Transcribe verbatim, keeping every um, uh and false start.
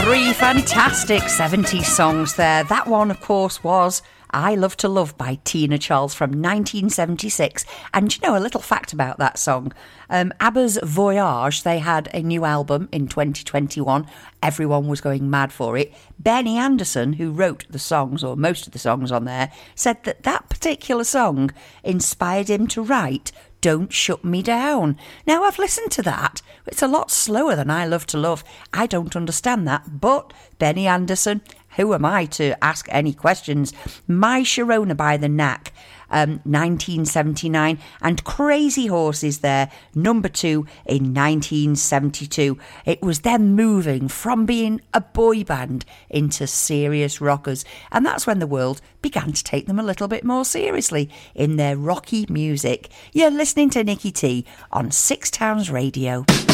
Three fantastic seventies songs there. That one, of course, was I Love to Love by Tina Charles from nineteen seventy-six. And you know, a little fact about that song. Um, ABBA's Voyage, they had a new album in twenty twenty-one. Everyone was going mad for it. Benny Anderson, who wrote the songs, or most of the songs on there, said that that particular song inspired him to write Don't Shut Me Down. Now, I've listened to that. It's a lot slower than I Love to Love. I don't understand that. But Benny Anderson, who am I to ask any questions? My Sharona by the Knack, um, nineteen seventy-nine. And Crazy Horses there, number two in nineteen seventy-two. It was them moving from being a boy band into serious rockers. And that's when the world began to take them a little bit more seriously in their rocky music. You're listening to Nikki T on Six Towns Radio.